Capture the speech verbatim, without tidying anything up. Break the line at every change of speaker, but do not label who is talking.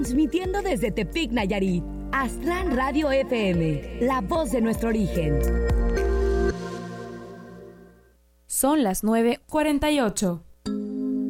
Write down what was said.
transmitiendo desde Tepic, Nayarit. Aztlán Radio F M, la voz de nuestro origen.
Son las nueve cuarenta y ocho.